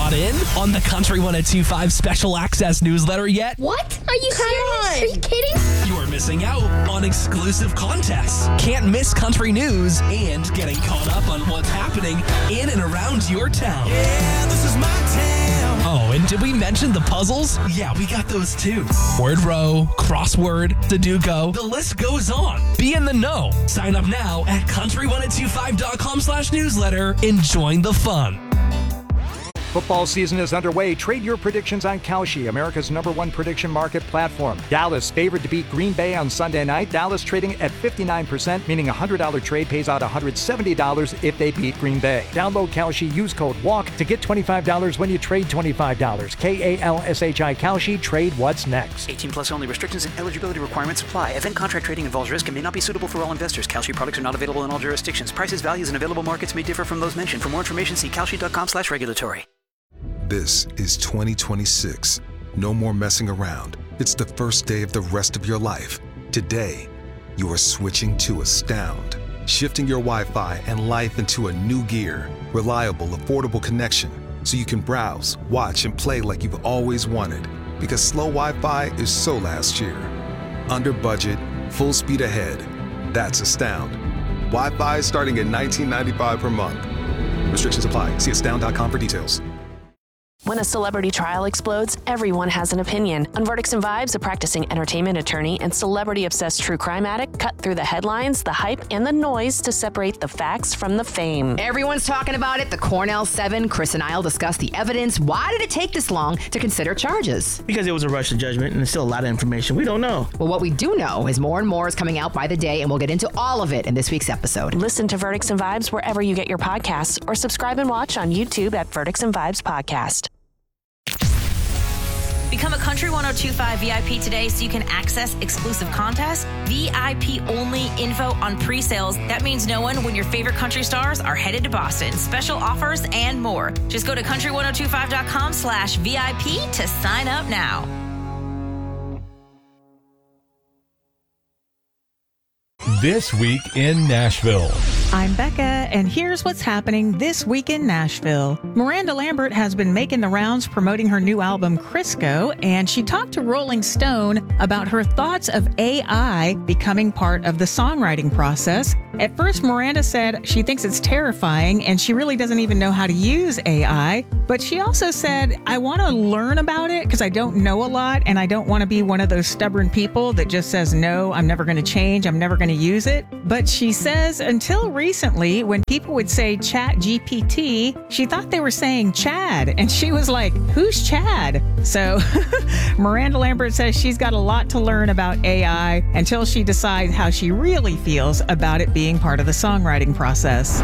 Not in on the Country 102.5 Special Access newsletter yet? What? Are you serious? Are you kidding? You are missing out on exclusive contests. Can't miss country news and getting caught up on what's happening in and around your town. Yeah, this is my town. Oh, and did we mention the puzzles? Yeah, we got those too. Word row, crossword, Sudoku, the list goes on. Be in the know. Sign up now at country1025.com/newsletter and join the fun. Football season is underway. Trade your predictions on Kalshi, America's #1 prediction market platform. Dallas favored to beat Green Bay on Sunday night. Dallas trading at 59%, meaning a $100 trade pays out $170 if they beat Green Bay. Download Kalshi, use code WALK to get $25 when you trade $25. KALSHI Kalshi, trade what's next. 18 plus only. Restrictions and eligibility requirements apply. Event contract trading involves risk and may not be suitable for all investors. Kalshi products are not available in all jurisdictions. Prices, values, and available markets may differ from those mentioned. For more information, see kalshi.com/regulatory. This is 2026. No more messing around. It's the first day of the rest of your life. Today, you are switching to Astound, shifting your Wi-Fi and life into a new gear. Reliable, affordable connection, so you can browse, watch, and play like you've always wanted. Because slow Wi-Fi is so last year. Under budget, full speed ahead. That's Astound. Wi-Fi starting at $19.95 per month. Restrictions apply. See astound.com for details. When a celebrity trial explodes, everyone has an opinion. On Verdicts and Vibes, a practicing entertainment attorney and celebrity-obsessed true crime addict cut through the headlines, the hype, and the noise to separate the facts from the fame. Everyone's talking about it. The Cornell 7, Chris and I'll discuss the evidence. Why did it take this long to consider charges? Because it was a rush to judgment, and there's still a lot of information we don't know. Well, what we do know is more and more is coming out by the day, and we'll get into all of it in this week's episode. Listen to Verdicts and Vibes wherever you get your podcasts, or subscribe and watch on YouTube at Verdicts and Vibes Podcast. Become a Country 102.5 VIP today so you can access exclusive contests, VIP only info on pre-sales. That means knowing when your favorite country stars are headed to Boston, special offers, and more. Just go to country1025.com/VIP to sign up now. This Week in Nashville. I'm Becca, and here's what's happening this week in Nashville. Miranda Lambert has been making the rounds promoting her new album, Crisco, and she talked to Rolling Stone about her thoughts of AI becoming part of the songwriting process. At first, Miranda said she thinks it's terrifying, and she really doesn't even know how to use AI. But she also said, I want to learn about it because I don't know a lot, and I don't want to be one of those stubborn people that just says, no, I'm never going to change, I'm never going to use it. But she says until recently, when people would say Chat GPT, she thought they were saying Chad. And she was like, who's Chad? So Miranda Lambert says she's got a lot to learn about AI until she decides how she really feels about it being part of the songwriting process.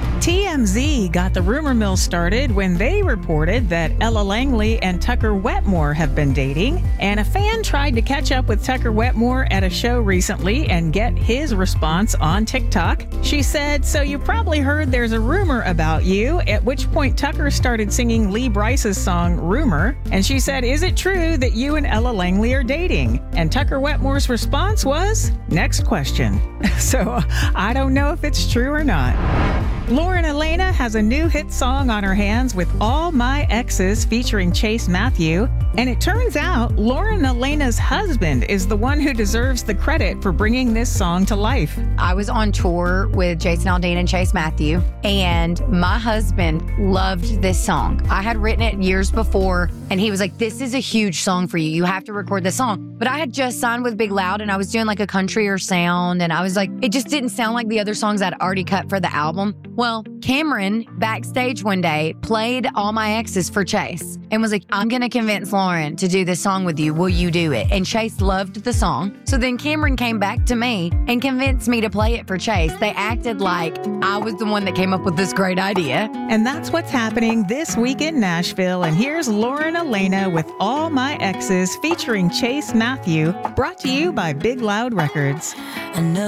TMZ got the rumor mill started when they reported that Ella Langley and Tucker Wetmore have been dating, and a fan tried to catch up with Tucker Wetmore at a show recently and get his response on TikTok. She said, so you probably heard there's a rumor about you, at which point Tucker started singing Lee Brice's song Rumor, and she said, is it true that you and Ella Langley are dating? And Tucker Wetmore's response was, next question. So I don't know if it's true or not. Lauren Elena has a new hit song on her hands with All My Exes featuring Chase Matthew. And it turns out Lauren Elena's husband is the one who deserves the credit for bringing this song to life. I was on tour with Jason Aldean and Chase Matthew, and my husband loved this song. I had written it years before, and he was like, this is a huge song for you. You have to record this song. But I had just signed with Big Loud, and I was doing like a countryer sound, and I was like, it just didn't sound like the other songs I'd already cut for the album. Well, Cameron backstage one day played All My Exes for Chase and was like, I'm going to convince Lauren to do this song with you. Will you do it? And Chase loved the song. So then Cameron came back to me and convinced me to play it for Chase. They acted like I was the one that came up with this great idea. And that's what's happening this week in Nashville. And here's Lauren Elena with All My Exes featuring Chase Matthew, brought to you by Big Loud Records. I know